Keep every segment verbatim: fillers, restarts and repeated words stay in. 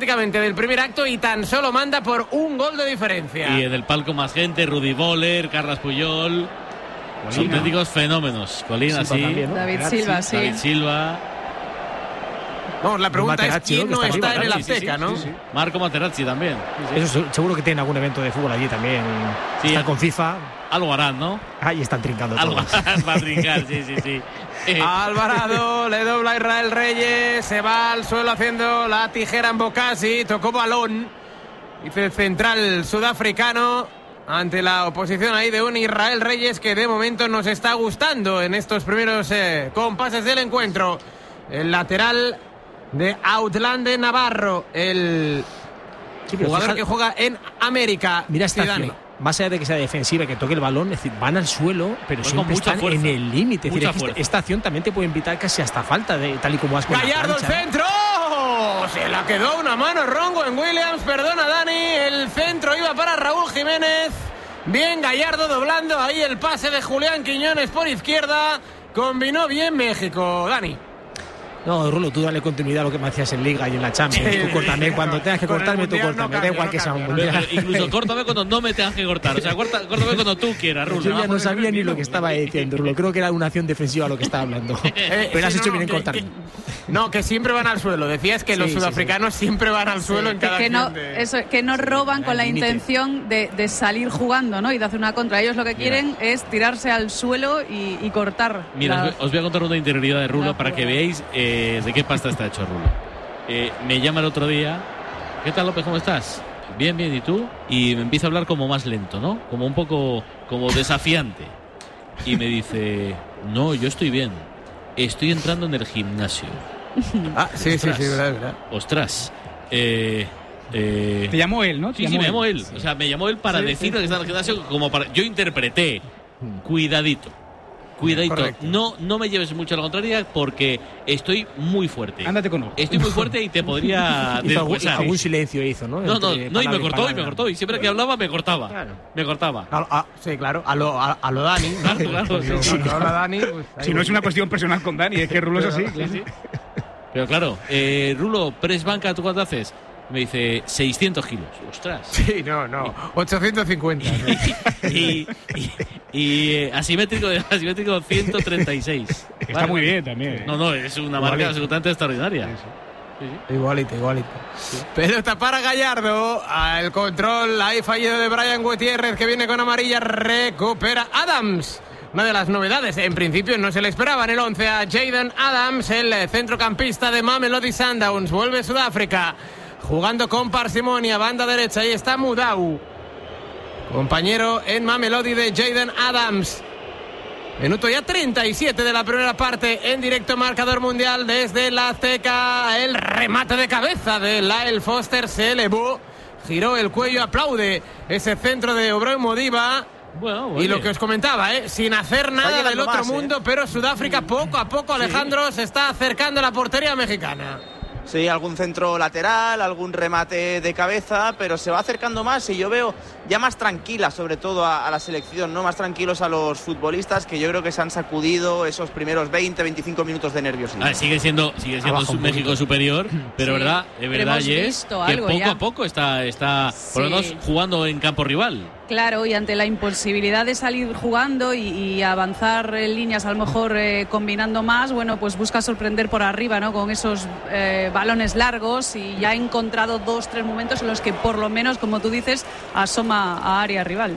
prácticamente del primer acto y tan solo manda por un gol de diferencia. Y en el palco más gente, Rudy Boller, Carles Puyol, son auténticos fenómenos. Colina, sí. También, ¿no? David Materazzi. Silva, sí. David Silva. Vamos, la pregunta Materazzi, es quién ¿no? no Que está, está en el arriba, Azteca, sí, ¿no? sí, sí. Marco Materazzi también. Sí, sí. Eso seguro que tienen algún evento de fútbol allí también. Sí, Están eh. con FIFA. Algo harán, ¿no? Ahí están trincando Algo todos. harán para trincar, sí, sí, sí. Eh, Alvarado le dobla a Israel Reyes, se va al suelo haciendo la tijera en Bocasi, tocó balón. Dice el central sudafricano ante la oposición ahí de un Israel Reyes que de momento nos está gustando en estos primeros eh, compases del encuentro. El lateral de Autlande Navarro, el Sí, pero jugador fija- que juega en América. Mira esta Zidane. acción. Más allá de que sea defensiva, que toque el balón, es decir, van al suelo, pero Van siempre con mucha están fuerza. en el límite. Es Mucha decir, es que fuerza. esta, esta acción también te puede invitar casi hasta falta, de, tal y como vas con la Gallardo el plancha. centro. Se la quedó una mano Rongo en Williams. Perdona, Dani. El centro iba para Raúl Jiménez. Bien, Gallardo doblando ahí el pase de Julián Quiñones por izquierda. Combinó bien México, Dani. No, Rulo, tú dale continuidad a lo que me hacías en Liga y en la Champions. Sí, tú córtame, sí, cuando no, tengas que con el cortarme, tú Mundial no córtame. Da cambio, igual no que sea un cambio. pero- mundial. pero incluso córtame cuando no me tengas que cortar. O sea, corta, córtame cuando tú quieras, Rulo. Yo ya no sabía ni lo que estaba diciendo, Rulo. Creo que era una acción defensiva lo que estaba hablando. Eh, Pero has sí, hecho no, bien en que- cortarme. que- No, que siempre van al suelo. Decías que Sí, los sí, sí. sudafricanos siempre van al suelo en Que, cada que no, acción de- eso, que no roban con la límite. intención de, de salir jugando, ¿no? Y de hacer una contra. Ellos lo que quieren es tirarse al suelo y, y cortar. Mira, la- os voy- os voy a contar una interioridad de Rulo la para que jugada. veáis eh, de qué pasta está hecho Rulo. Eh, me llama el otro día. ¿Qué tal, López? ¿Cómo estás? Bien, bien. ¿Y tú? Y me empieza a hablar como más lento, ¿no? Como un poco como desafiante. Y me dice, no, yo estoy bien. Estoy entrando en el gimnasio. Ah, sí, sí, Ostras. sí, verdad, verdad. Ostras. Eh, eh, Te llamó él, ¿no? Te Sí, sí, me llamó él. O sea, me llamó él para Sí, decirle sí, que estaba en el gimnasio como para... Yo interpreté. Cuidadito. Cuidadito. Correcto. No, no me lleves mucho a la contraria porque estoy muy fuerte. Ándate con ojo. Estoy muy fuerte y te podría Hizo algún, deshuesar. algún silencio hizo, ¿no? No, no, Entre no, y me palabra cortó, y me palabra. cortó. Y siempre que hablaba me cortaba. Claro. Me cortaba. A- a- sí, claro, a lo, a, a lo Dani. ¿no? Claro, claro, sí, sí. Cuando habla Dani, pues, ahí Si no es voy. una cuestión personal con Dani, es que Rulo es así. Sí, sí. Pero claro, eh, Rulo, press banca, ¿tú cuánto haces? Me dice seiscientos kilos. Ostras. Sí, no, no. ochocientos cincuenta. ¿no? y, y, y, eh, asimétrico, de, asimétrico ciento treinta y seis. Está Vale, muy vale. bien también. No, no, es una marca Igualito. absolutamente extraordinaria. Sí, sí. Igualito, igualito. Pelota para Gallardo. Al control, ahí fallido de Brian Gutiérrez, que viene con amarilla. Recupera Adams. Una de las novedades, en principio no se le esperaba en el once a Jaden Adams, el centrocampista de Mamelodi Sundowns. Vuelve Sudáfrica, jugando con parsimonia, banda derecha. Ahí está Mudau, compañero en Mamelodi de Jaden Adams. Minuto ya treinta y siete de la primera parte, en directo marcador mundial desde la Azteca. El remate de cabeza de Lyle Foster se elevó, giró el cuello, aplaude ese centro de Obroi Modiba. Bueno, Y lo oye. que os comentaba, ¿eh? sin hacer nada llegando del otro más, ¿eh? mundo, pero Sudáfrica poco a poco, Alejandro, se está acercando a la portería mexicana. Sí, algún centro lateral, algún remate de cabeza, pero se va acercando más y yo veo ya más tranquila, sobre todo a, a la selección, ¿no? Más tranquilos a los futbolistas, que yo creo que se han sacudido esos primeros veinte, veinticinco minutos de nervios. Ah, sigue siendo, sigue siendo Abajo un un México poquito. superior, pero Sí, verdad, es pero verdad, hemos Jess, visto que algo poco ya. a poco está, está por lo Sí. menos jugando en campo rival. Claro, y ante la imposibilidad de salir jugando y, y avanzar en líneas, a lo mejor eh, combinando más, bueno, pues busca sorprender por arriba, ¿no? Con esos eh, balones largos, y ya ha encontrado dos, tres momentos en los que por lo menos, como tú dices, asoma a área rival.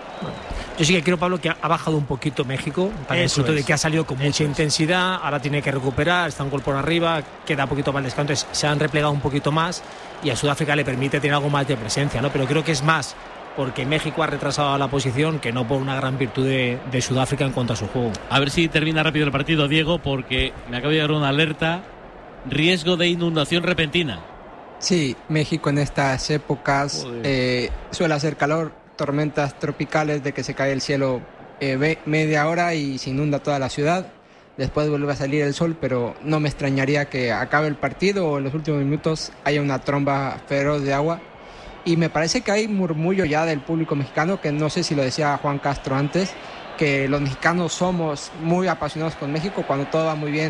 Yo sí que creo, Pablo, que ha bajado un poquito México, también Eso fruto de es. que ha salido con mucha intensidad, ahora tiene que recuperar, está un gol por arriba, queda un poquito para el descanso, entonces se han replegado un poquito más y a Sudáfrica le permite tener algo más de presencia, ¿no? Pero creo que es más porque México ha retrasado la posición que no por una gran virtud de, de Sudáfrica en cuanto a su juego. A ver si termina rápido el partido, Diego, porque me acaba de llegar una alerta. Riesgo de inundación repentina. Sí, México en estas épocas Joder. eh, suele hacer calor, tormentas tropicales de que se cae el cielo eh, ve- media hora y se inunda toda la ciudad. Después vuelve a salir el sol, pero no me extrañaría que acabe el partido o en los últimos minutos haya una tromba feroz de agua. Y me parece que hay murmullo ya del público mexicano, que no sé si lo decía Juan Castro antes, que los mexicanos somos muy apasionados con México. Cuando todo va muy bien,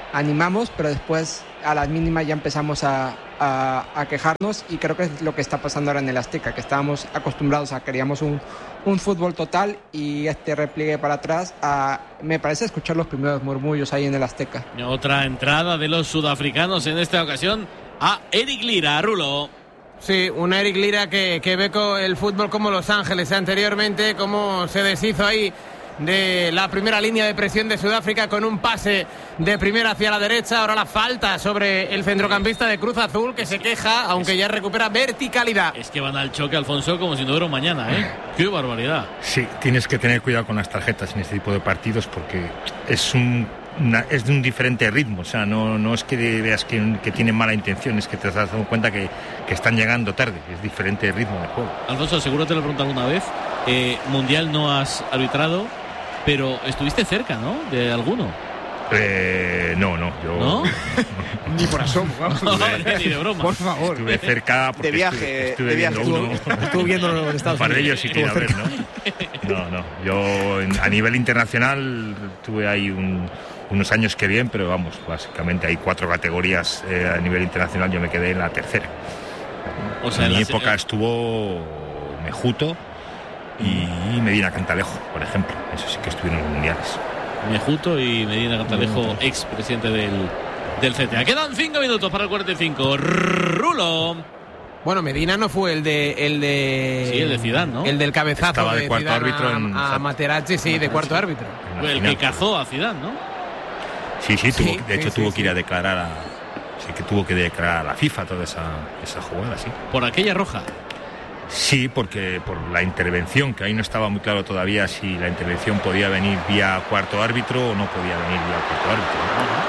animamos, pero después a las mínimas ya empezamos a, a, a quejarnos, y creo que es lo que está pasando ahora en el Azteca, que estábamos acostumbrados a queríamos un, un fútbol total, y este repliegue para atrás, a, me parece escuchar los primeros murmullos ahí en el Azteca. Otra entrada de los sudafricanos en esta ocasión a Eric Lira, Rulo. Sí, un Eric Lira que, que ve el fútbol como Los Ángeles anteriormente, cómo se deshizo ahí de la primera línea de presión de Sudáfrica con un pase de primera hacia la derecha. Ahora la falta sobre el centrocampista de Cruz Azul, que se queja, aunque ya recupera verticalidad. Es que van al choque, Alfonso, como si no hubiera mañana, ¿eh? ¡Qué barbaridad! Sí, tienes que tener cuidado con las tarjetas en este tipo de partidos, porque es un Una, es de un diferente ritmo. O sea, no, no es que veas que, que tienen mala intención, es que te has dado cuenta que, que están llegando tarde. Es diferente ritmo de juego. Alfonso, seguro te lo he preguntado alguna vez. Eh, Mundial no has arbitrado, pero estuviste cerca, ¿no? De alguno. Eh, no, no, yo ¿No? Ni por asomo, vamos. No, ni de broma. Por favor. Estuve cerca porque De viaje, estuve, estuve de viendo viaje. uno. Estuvo viendo en Estados Un par de Unidos. ellos sí quería ver, ¿no? No, no. Yo en- a nivel internacional tuve ahí un, unos años que bien, pero vamos, básicamente hay cuatro categorías eh, a nivel internacional. Yo me quedé en la tercera. O sea, en mi la se- época estuvo Mejuto y Medina Cantalejo, por ejemplo. Eso sí que estuvieron en los mundiales. Mejuto y Medina Cantalejo, ex presidente del, del C T A. Quedan cinco minutos para el cuarenta y cinco. Rulo. Bueno, Medina no fue el de el de Sí, el de Zidane, ¿no? El del cabezazo Estaba de cuarto Zidane árbitro a, en- a Materazzi, sí, de cuarto árbitro. En la El final. que cazó a Zidane, ¿no? Sí, sí, tuvo- Sí, de hecho sí, tuvo sí, que ir a sí. declarar a, sí que tuvo que declarar a la FIFA toda esa, esa jugada, sí. Por aquella roja. Sí, porque por la intervención, que ahí no estaba muy claro todavía si la intervención podía venir vía cuarto árbitro o no podía venir vía cuarto árbitro.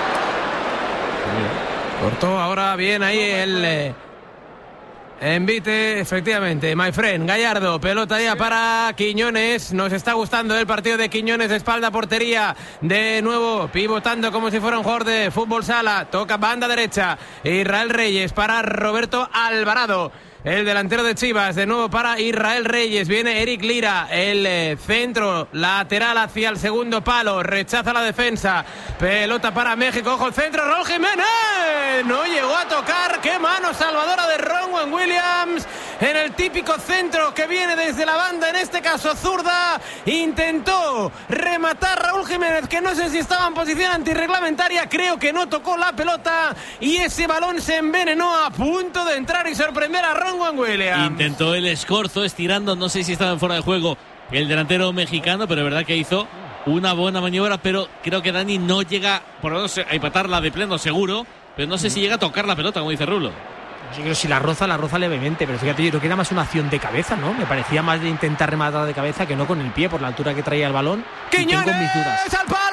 Cortó ahora bien ahí el eh, envite, efectivamente. My friend, Gallardo, pelota ya para Quiñones. Nos está gustando el partido de Quiñones, de espalda portería. De nuevo, pivotando como si fuera un jugador de fútbol sala. Toca banda derecha. Israel Reyes para Roberto Alvarado. El delantero de Chivas, de nuevo para Israel Reyes. Viene Eric Lira, el eh, centro lateral hacia el segundo palo. Rechaza la defensa. Pelota para México. Ojo el centro. Raúl Jiménez. No llegó a tocar. Qué mano salvadora de Ronwen Williams. En el típico centro que viene desde la banda, en este caso zurda. Intentó rematar Raúl Jiménez, que no sé si estaba en posición antirreglamentaria. Creo que no tocó la pelota. Y ese balón se envenenó a punto de entrar y sorprender a Ronwen Williams. Intentó el escorzo estirando, no sé si estaba en fuera de juego el delantero mexicano, pero es verdad que hizo una buena maniobra, pero creo que Dani no llega, por lo menos a empatarla de pleno seguro, pero no sé si llega a tocar la pelota, como dice Rulo. Yo creo que si la roza, la roza levemente, pero fíjate, yo creo que era más una acción de cabeza, ¿no? Me parecía más de intentar rematar de cabeza que no con el pie, por la altura que traía el balón. Y Quiñones tengo mis dudas. al palo.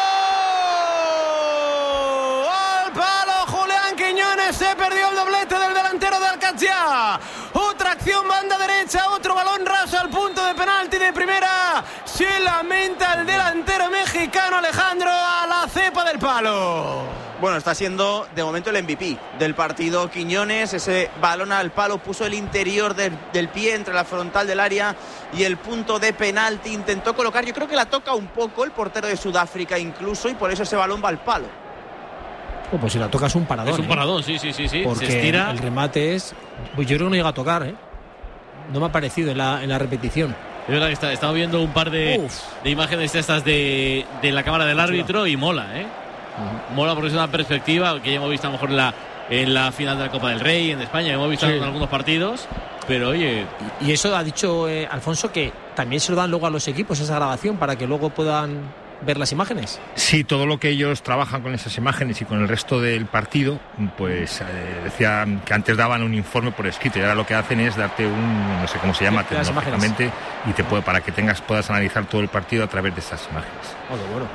Al palo, Julián Quiñones. Se perdió el doblete del delantero de Alcachá. Otra acción, banda derecha, otro balón raso al punto de penalti de primera. Se lamenta el delantero mexicano Alejandro a la cepa del palo. Bueno, está siendo de momento el M V P del partido Quiñones. Ese balón al palo puso el interior del, del pie entre la frontal del área y el punto de penalti. Intentó colocar, yo creo que la toca un poco el portero de Sudáfrica incluso, y por eso ese balón va al palo. Oh, pues si la tocas un paradón. Es un ¿eh? paradón, sí, sí, sí, sí. Porque Se estira. el remate es... Pues yo creo que no llega a tocar, ¿eh? No me ha parecido en la, en la repetición. Es verdad que está, estamos viendo un par de, Uf. de imágenes estas de, de la cámara del árbitro y mola, ¿eh? Uh-huh. Mola porque es una perspectiva que ya hemos visto a lo mejor en la, en la final de la Copa del Rey en España, hemos visto Sí. en algunos partidos, pero oye, Y eso ha dicho eh, Alfonso, que también se lo dan luego a los equipos esa grabación para que luego puedan ver las imágenes. Sí, todo lo que ellos trabajan con esas imágenes y con el resto del partido, pues eh, decían que antes daban un informe por escrito y ahora lo que hacen es darte un, no sé cómo se llama Las tecnológicamente, y te puede, para que tengas puedas analizar todo el partido a través de esas imágenes. Oh, qué bueno.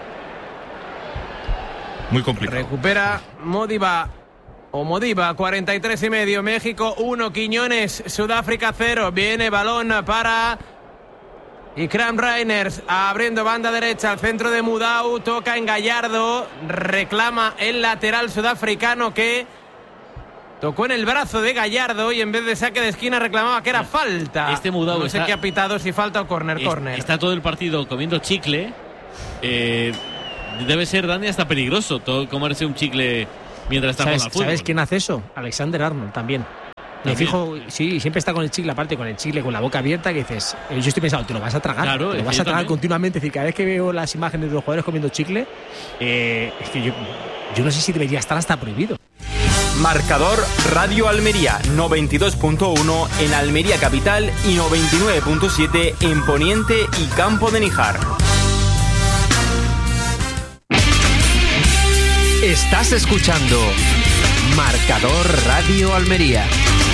Muy complicado. Recupera Modiba o Modiba, cuarenta y tres y medio. México uno, Quiñones, Sudáfrica cero. Viene balón para Ikram Reiners, abriendo banda derecha al centro de Mudau. Toca en Gallardo, reclama el lateral sudafricano que tocó en el brazo de Gallardo y en vez de saque de esquina reclamaba que era falta. Este Mudau no sé está- qué ha pitado, si falta o córner, es- córner. está todo el partido comiendo chicle. Eh, debe ser, Dani, hasta peligroso todo comerse un chicle mientras está jugando al fútbol. ¿Sabes quién hace eso? Alexander Arnold también. Me fijo, sí, siempre está con el chicle, aparte con el chicle, con la boca abierta, que dices, yo estoy pensando, te lo vas a tragar, claro, te lo vas a tragar también. Continuamente. Es decir, cada vez que veo las imágenes de los jugadores comiendo chicle, eh, es que yo, yo no sé si debería estar hasta prohibido. Marcador Radio Almería, noventa y dos punto uno en Almería Capital y noventa y nueve punto siete en Poniente y Campo de Níjar. Estás escuchando Marcador Radio Almería.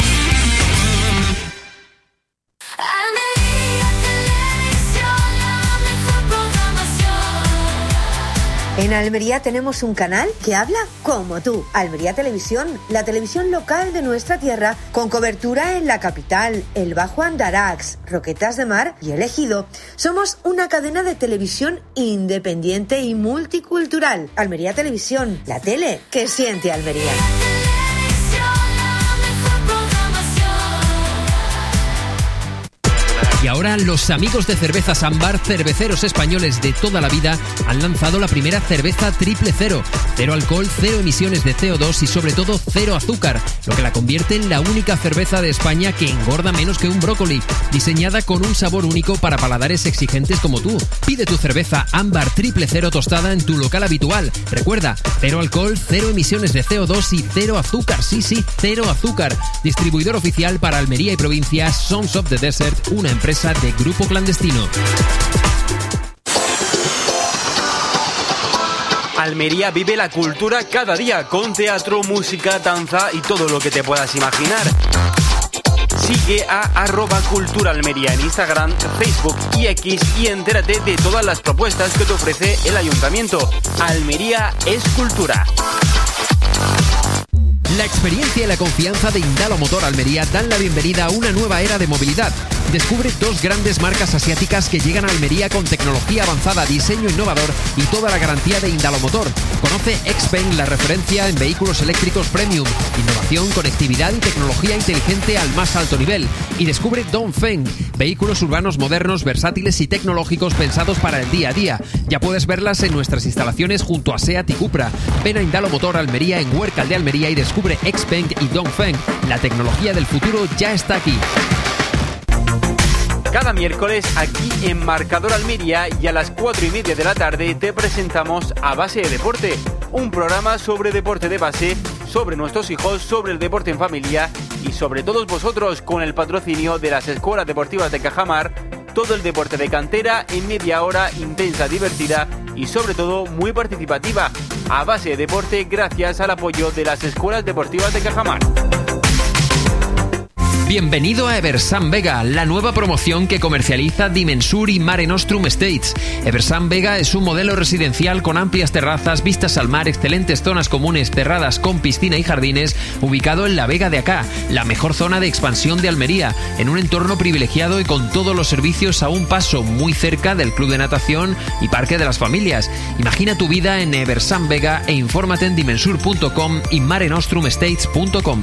En Almería tenemos un canal que habla como tú. Almería Televisión, la televisión local de nuestra tierra, con cobertura en la capital, el Bajo Andarax, Roquetas de Mar y El Ejido. Somos una cadena de televisión independiente y multicultural. Almería Televisión, la tele que siente Almería. Y ahora los amigos de Cervezas Ámbar, cerveceros españoles de toda la vida, han lanzado la primera cerveza triple cero. Cero alcohol, cero emisiones de C O dos y sobre todo cero azúcar, lo que la convierte en la única cerveza de España que engorda menos que un brócoli. Diseñada con un sabor único para paladares exigentes como tú. Pide tu cerveza Ámbar triple cero tostada en tu local habitual. Recuerda, cero alcohol, cero emisiones de C O dos y cero azúcar. Sí, sí, cero azúcar. Distribuidor oficial para Almería y provincias, Sons of the Desert, una empresa de Grupo Clandestino. Almería vive la cultura cada día con teatro, música, danza y todo lo que te puedas imaginar. Sigue a arroba Cultura Almería en Instagram, Facebook y X y entérate de todas las propuestas que te ofrece el Ayuntamiento. Almería es cultura. La experiencia y la confianza de Indalo Motor Almería dan la bienvenida a una nueva era de movilidad. Descubre dos grandes marcas asiáticas que llegan a Almería con tecnología avanzada, diseño innovador y toda la garantía de Indalo Motor. Conoce Xpeng, la referencia en vehículos eléctricos premium, innovación, conectividad y tecnología inteligente al más alto nivel. Y descubre Dongfeng, vehículos urbanos modernos, versátiles y tecnológicos pensados para el día a día. Ya puedes verlas en nuestras instalaciones junto a SEAT y Cupra. Ven a Indalo Motor Almería en Huércal de Almería y descubre Xpeng y Dongfeng. La tecnología del futuro ya está aquí. Cada miércoles aquí en Marcador Almería y a las cuatro y media de la tarde te presentamos A Base de Deporte, un programa sobre deporte de base, sobre nuestros hijos, sobre el deporte en familia y sobre todos vosotros, con el patrocinio de las escuelas deportivas de Cajamar. Todo el deporte de cantera en media hora intensa, divertida y sobre todo muy participativa. A Base de Deporte gracias al apoyo de las escuelas deportivas de Cajamar. Bienvenido a Eversan Vega, la nueva promoción que comercializa Dimensur y Mare Nostrum Estates. Eversan Vega es un modelo residencial con amplias terrazas, vistas al mar, excelentes zonas comunes cerradas con piscina y jardines, ubicado en la Vega de Acá, la mejor zona de expansión de Almería, en un entorno privilegiado y con todos los servicios a un paso, muy cerca del club de natación y parque de las familias. Imagina tu vida en Eversan Vega e infórmate en dimensur punto com y mare nostrum estates punto com.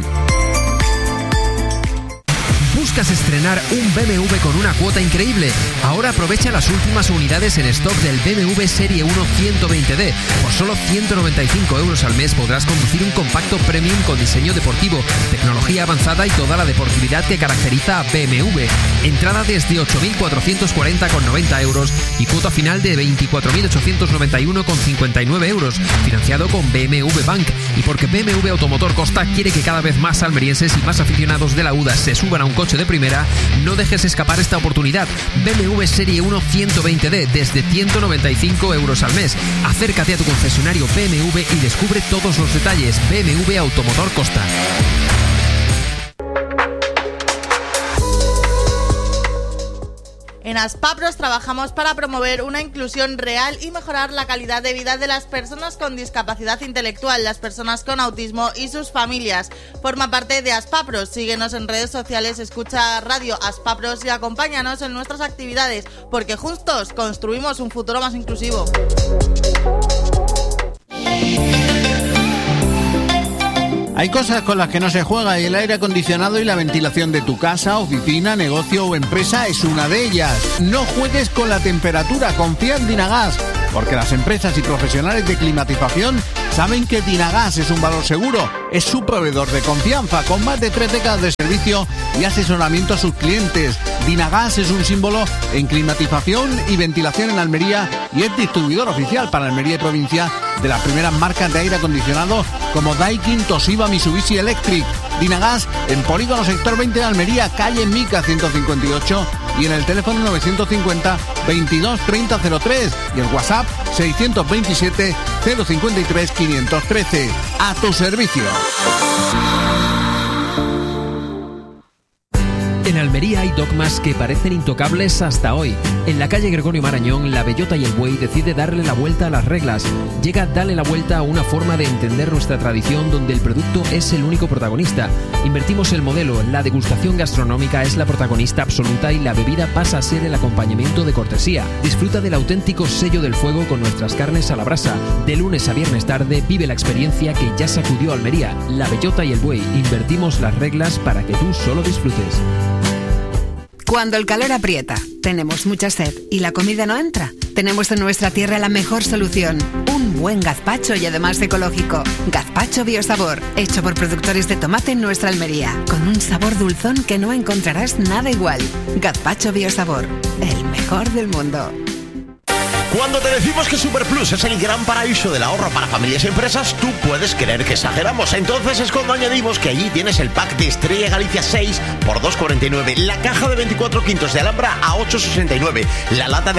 ¿Buscas estrenar un B M W con una cuota increíble? Ahora aprovecha las últimas unidades en stock del B M W Serie uno ciento veinte D. Por solo ciento noventa y cinco euros al mes podrás conducir un compacto premium con diseño deportivo, tecnología avanzada y toda la deportividad que caracteriza a B M W. Entrada desde ocho mil cuatrocientos cuarenta con noventa euros y cuota final de veinticuatro mil ochocientos noventa y uno con cincuenta y nueve euros, financiado con B M W Bank. Y porque B M W Automotor Costa quiere que cada vez más almerienses y más aficionados de la U D A se suban a un coche de primera, no dejes escapar esta oportunidad. B M W Serie uno ciento veinte D desde ciento noventa y cinco euros al mes. Acércate a tu concesionario B M W y descubre todos los detalles. B M W Automotor Costa. En Aspapros trabajamos para promover una inclusión real y mejorar la calidad de vida de las personas con discapacidad intelectual, las personas con autismo y sus familias. Forma parte de Aspapros. Síguenos en redes sociales, escucha Radio Aspapros y acompáñanos en nuestras actividades, porque juntos construimos un futuro más inclusivo. Hay cosas con las que no se juega y el aire acondicionado y la ventilación de tu casa, oficina, negocio o empresa es una de ellas. No juegues con la temperatura, confía en Dynagas. porque las empresas y profesionales de climatización saben que Dinagas es un valor seguro, es su proveedor de confianza, con más de tres décadas de servicio y asesoramiento a sus clientes. Dinagas es un símbolo en climatización y ventilación en Almería y es distribuidor oficial para Almería y provincia de las primeras marcas de aire acondicionado como Daikin, Toshiba, Mitsubishi Electric. Dinagas en Polígono Sector veinte de Almería, calle Mica ciento cincuenta y ocho, y en el teléfono novecientos cincuenta veintidós treinta cero tres y el WhatsApp seiscientos veintisiete cero cincuenta y tres quinientos trece. A tu servicio. En Almería hay dogmas que parecen intocables hasta hoy. En la calle Gregorio Marañón, la Bellota y el Buey decide darle la vuelta a las reglas. Llega Dale la vuelta a una forma de entender nuestra tradición donde el producto es el único protagonista. Invertimos el modelo, la degustación gastronómica es la protagonista absoluta y la bebida pasa a ser el acompañamiento de cortesía. Disfruta del auténtico sello del fuego con nuestras carnes a la brasa. De lunes a viernes tarde vive la experiencia que ya sacudió Almería. La Bellota y el Buey, invertimos las reglas para que tú solo disfrutes. Cuando el calor aprieta, tenemos mucha sed y la comida no entra, tenemos en nuestra tierra la mejor solución. Un buen gazpacho y además ecológico. Gazpacho Biosabor, hecho por productores de tomate en nuestra Almería, con un sabor dulzón que no encontrarás nada igual. Gazpacho Biosabor, el mejor del mundo. Cuando te decimos que Superplus es el gran paraíso del ahorro para familias y empresas, tú puedes creer que exageramos. Entonces es cuando añadimos que allí tienes el pack de Estrella Galicia seis por dos cuarenta y nueve, la caja de veinticuatro quintos de Alhambra a ocho sesenta y nueve, la lata de